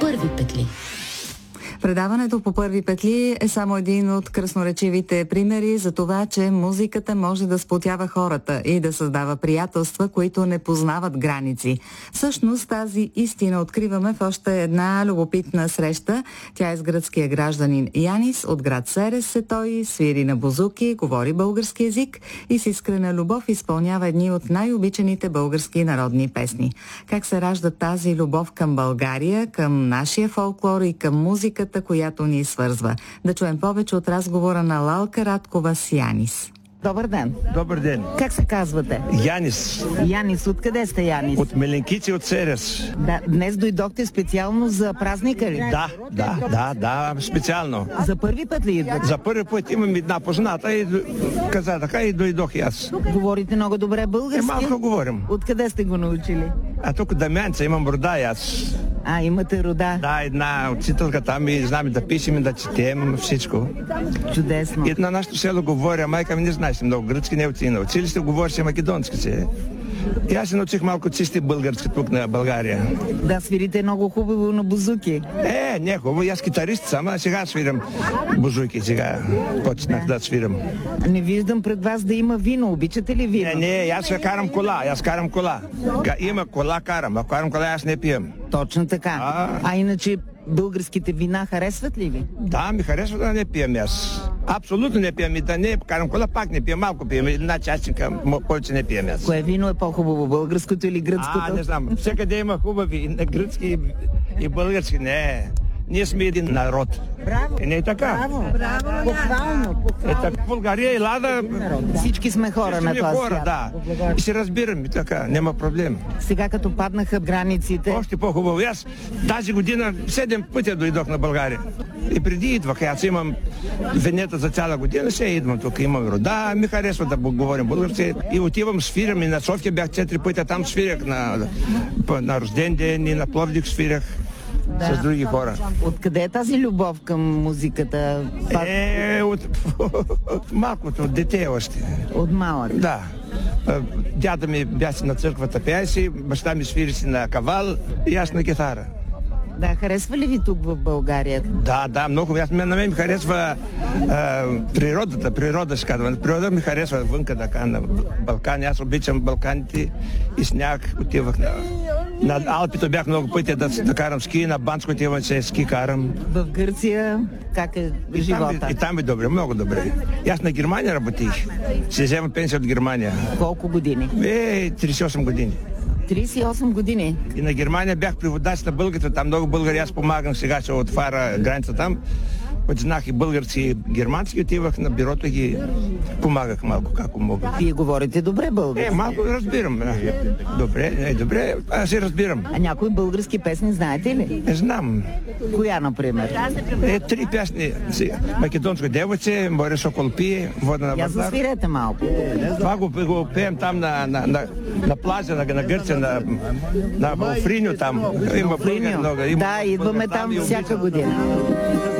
първи петли. Предаването по първи петли е само един от красноречивите примери за това, че музиката може да сплотява хората и да създава приятелства, които не познават граници. Всъщност тази истина откриваме в още една любопитна среща. Тя е с гръцкия гражданин Янис от град Серес. Той свири на бузуки, говори български език и с искрена любов изпълнява едни от най-обичаните български народни песни. Как се ражда тази любов към България, към нашия фолклор и към музиката, която ни свързва? Да чуем повече от разговора на Лалка Радкова с Янис. Добър ден. Добър ден. Как се казвате? Янис. Янис, откъде сте, Янис? От Меленкици, от Серес. Да, днес дойдохте специално за празника ли? Да, специално. За първи път ли идвате? За първи път имам една позната и каза така и дойдох и аз. Говорите много добре български? Малко говорим. Откъде сте го научили? А тук Дамянца имам рода и аз. Имате рода? Да, една учителка там и знаме да пишем и да четем всичко. Чудесно. И на нашето село говоря, майка ми не знаеше много гръцки, не отиде на училище, говореше македонски се. И аз се научих малко чисти български тук на България. Да, свирите много хубаво на бузуки. Не хубаво, аз китарист съм, а сега свирам бузуки, сега почнах да свирам. Не виждам пред вас да има вино, обичате ли вино? Не, аз карам кола, Има кола карам, ако карам кола аз не пием. Точно така. А иначе българските вина харесват ли ви? Да, ми харесва да не пием аз. Абсолютно не пием и да не карам кола, пак не пием, малко пием. Една частинка, повече не пием аз. Кое вино е по-хубаво, българското или гръцкото? Не знам. Всекъде има хубави, и гръцки и български. Не. Ние сме един народ. Браво! Не е така? Браво! Буквално! България и Лада... Всички сме хора на този свят. Да. И се разбираме така, няма проблем. Сега като паднаха границите... Още по-хубаво. Аз тази година 7 пъти дойдох на България. И преди идвах. Аз имам венета за цяла година, сега идвам тук. Имам рода, ми харесва да говорим български. И отивам, свирам и на София бях 4 пъти, там свирях на рожден ден и на Пловдив свирях. Да. С други хора. Откъде е тази любов към музиката? От малкото, от дете още. От малък? Да. Дядо ми бяше на църквата пееше, баща ми свири си на кавал и аз на гитара. Да, харесва ли ви тук в България? Да, много. На мен ми харесва природа, ще казвам. Природа ми харесва вънка, така, на Балкани. Аз обичам Балканите и сняг. Отивах на Алпите, бях много пъти да карам ски, на Банско отивам, че ски карам. В Гърция как е живота? И там е добре, много добре. И аз на Германия работих. Ще взема пенсия от Германия. Колко години? 38 години. 38 години. И на Германия бях преводач на българите, там много българи, аз помагам, сега ще отваря граница там. Знах и български, и германски, отивах на бюрото и ги помагах малко, како мога. Вие говорите добре български? Малко разбирам. Добре, аз се разбирам. А някои български песни знаете ли? Не знам. Коя, например? 3 песни. Македонско девойче, Море Сокол пие, Вода на Вардар. Я засвирете малко. Това го пеем там на плажа на Гърция, на Фриньо там. Има много. Да, идваме там всяка година.